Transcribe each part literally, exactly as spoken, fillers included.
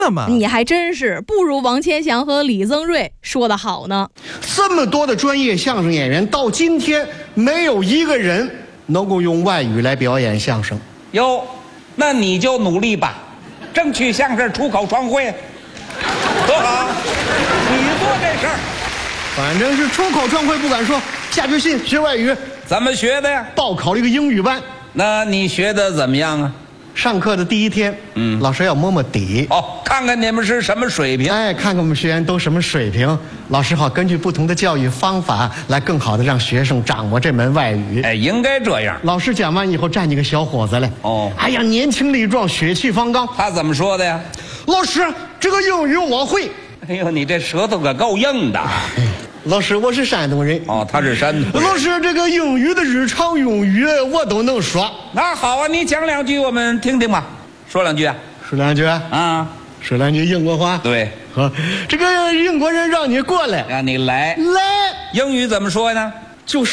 那么你还真是不如王千祥和李增瑞说的好呢。 这么多的专业相声演员，到今天没有一个人能够用外语来表演相声。 哟，那你就努力吧，争取相声出口创汇，多好！你做这事儿， 反正是出口创汇不敢说，下决心学外语。 怎么学的呀？ 报考了一个英语班。 那你学的怎么样啊？ 上课的第一天，嗯，老师要摸摸底， 哦，看看你们是什么水平。 哎，看看我们学员都什么水平，老师好根据不同的教育方法来更好的让学生掌握这门外语。 哎，应该这样。 老师讲完以后，站起个小伙子来， 哦， 哎呀，年轻力壮，血气方刚。 他怎么说的呀？ 老师，这个英语我会。 哎呦，你这舌头可够硬的。 老师，我是山东人。 哦，他是山东人。 老师，这个英语的日常用语我都能说。 那好啊，你讲两句我们听听吧。说两句啊。 说两句啊。 啊， 说两句英国话。 对。 好，这个英国人让你过来， 让你来。 来。 英语怎么说呢？ 就是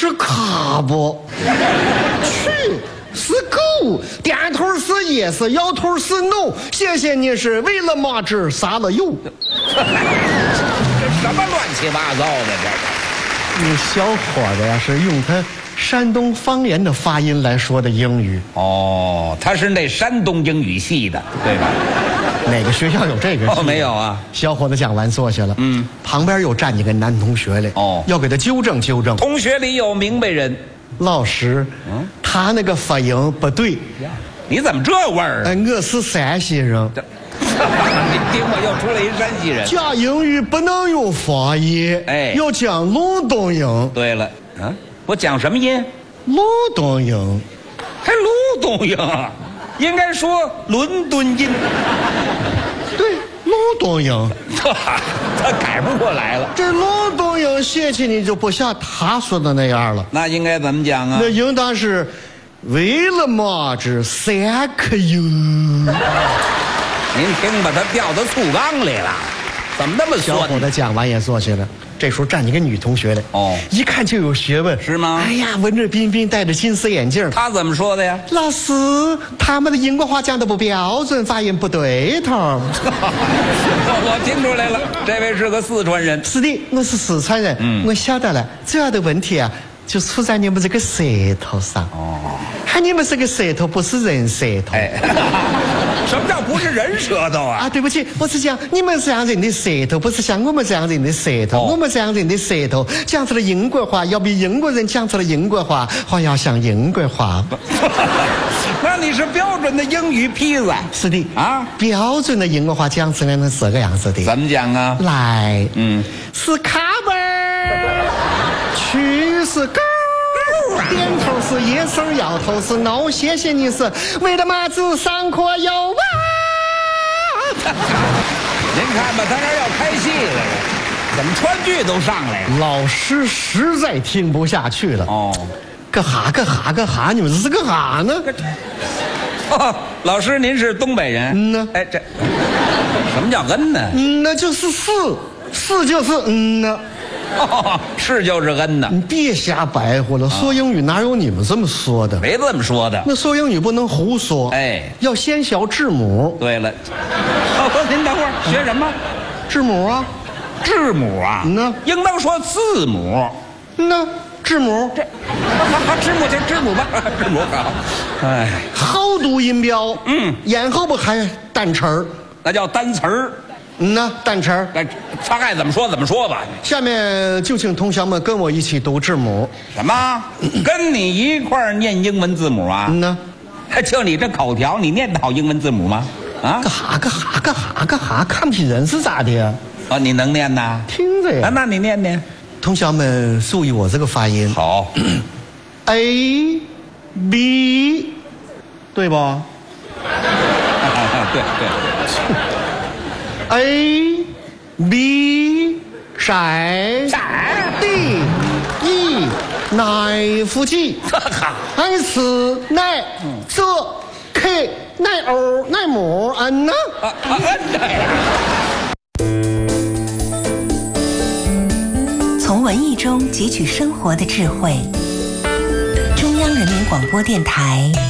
cab。去。是 go， 点头是 yes， 摇头是 no。谢谢你是为了嘛子撒了油。 这什么乱七八糟的这个？ 你小伙子呀，是用他山东方言的发音来说的英语。 哦，他是那山东英语系的，对吧？ 哪个学校有这个？ 哦，没有啊。 小伙子讲完坐下了，嗯，旁边又站几个男同学来，哦，要给他纠正纠正。 同学里有明白人。 老师，嗯，他那个发音不对。 你怎么这味儿？ 哎，我是山西人。 你听我又出来一山西人。 讲英语不能用方言，哎，要讲伦敦音。 对了，啊，我讲什么音？ 伦敦音。 还伦敦音？应该说伦敦音。 对，伦敦音。 他改不过来了。 这伦敦音写起你就不像他说的那样了。 那应该怎么讲啊？ 那应当是为了嘛子三颗油。 您听吧，他掉到醋缸里了，怎么那么酸？ 小伙子讲完也坐下了。这时候站起个女同学来，哦，一看就有学问， 是吗？ 哎呀，文质彬彬，戴着金丝眼镜。 他怎么说的呀？ 老师，他们的英国话讲的不标准，发音不对头。 我听出来了，这位是个四川人。 是的，我是四川人。嗯，我晓得了，主要的问题啊，就出在你们这个舌头上。哦，看你们这个舌头不是人舌头。哎， 什么叫不是人舌头啊？ 啊，对不起，我是讲你们这样人的舌头不是像我们这样人的舌头。哦，我们这样人的舌头讲出了英国话，要比英国人讲出了英国话还要像英国话。 那你是标准的英语坯子。 是的啊，标准的英国话讲出来呢是这个样子的。 怎么讲啊？ 来，嗯，是卡本儿，去是高。点头是一声，摇头是 no， 谢谢你是为了嘛子上课有啊。 您看吧，他这要开戏了，怎么川剧都上来了？ 老师实在听不下去了。哦，个哈个哈个哈，你们是个哈呢？ 哦，老师您是东北人？ 嗯呢。 哎，这什么叫嗯呢？ 嗯呢就是是，是就是嗯呢。 哦，是就是恩呢。 你别瞎白活了，说英语哪有你们这么说的？ 没这么说的。 那说英语不能胡说，哎，要先学字母。 对了，哦，您等会儿学什么？ 字母啊， 字母啊， 嗯呢， 应当说字母。 那字母， 这好，字母就字母吧，字母好。哎， 好读音标，嗯，咽后不还单词儿， 那叫单词儿。 嗯呐，单词儿， 哎，他爱怎么说怎么说吧。 下面就请同学们跟我一起读字母。 什么？跟你一块儿念英文字母啊？ 嗯呐， 就你这口条，你念得好英文字母吗？啊？ 个哈个哈个哈个哈，看不起人是咋的呀？ 啊，你能念呐？ 听着呀。 啊，那你念念。 同学们注意我这个发音。 好。 A B， 对吧？ 对对。 A B 晒晒 D E 奶夫鸡 S 奶这 K 奶偶奶母嗯呢？啊啊从文艺中汲取生活的智慧。中央人民广播电台。